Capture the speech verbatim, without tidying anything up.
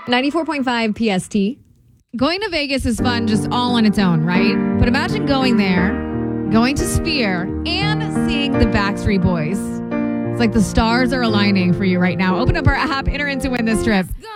ninety-four point five P S T. Going to Vegas is fun just all on its own, right? But imagine going there, going to Sphere, and seeing the Backstreet Boys. It's like the stars are aligning for you right now. Open up our app, enter in to win this trip.